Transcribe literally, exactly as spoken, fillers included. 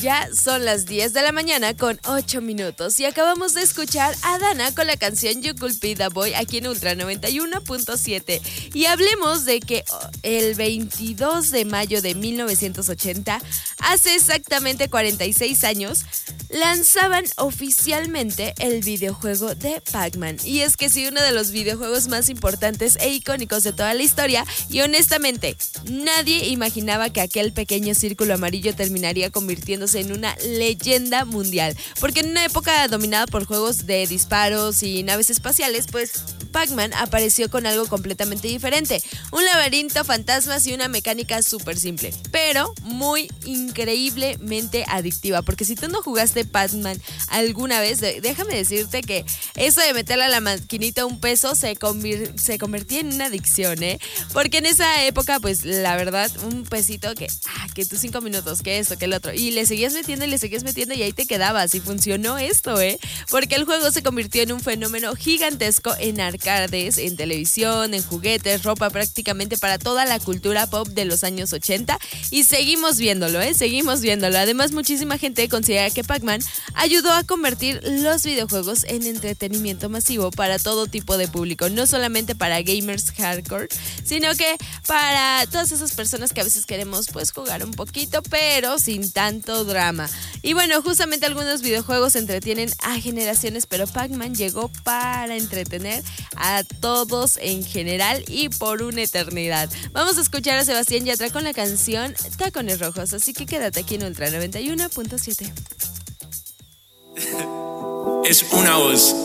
Ya son las diez de la mañana con ocho minutos y acabamos de escuchar a Dana con la canción You Could Be The Boy aquí en Ultra noventa y uno punto siete. Y hablemos de que el veintidós de mayo de mil novecientos ochenta, hace exactamente cuarenta y seis años, lanzaban oficialmente el videojuego de Pac-Man. Y es que sí, uno de los videojuegos más importantes e icónicos de toda la historia, y honestamente, nadie imaginaba que aquel pequeño círculo amarillo terminaría convirtiéndose en una leyenda mundial. Porque en una época dominada por juegos de disparos y naves espaciales, pues Pac-Man apareció con algo completamente diferente. Un laberinto, fantasmas y una mecánica súper simple, pero muy increíblemente adictiva. Porque si tú no jugaste Pac-Man alguna vez, déjame decirte que eso de meterle a la maquinita un peso se, convir- se convertía en una adicción, ¿eh? Porque en esa época, pues la verdad, un pesito que, ah, que tus cinco minutos, que esto, que el otro, y le seguías metiendo y le seguías metiendo y ahí te quedabas. Y funcionó esto, ¿eh? Porque el juego se convirtió en un fenómeno gigantesco en arcades, en televisión, en juguetes, ropa, prácticamente para toda la cultura pop de los años ochenta. Y seguimos viéndolo, ¿eh? Seguimos viéndolo. Además, muchísima gente considera que Pac-Man ayudó a convertir los videojuegos en entretenimiento masivo para todo tipo de público, no solamente para gamers hardcore, sino que para todas esas personas que a veces queremos pues jugar un poquito, pero sin tanto drama. Y bueno, justamente algunos videojuegos entretienen a generaciones, pero Pac-Man llegó para entretener a todos en general y por una eternidad. Vamos a escuchar a Sebastián Yatra con la canción Tacones Rojos, así que quédate aquí en Ultra noventa y uno punto siete. Es una voz.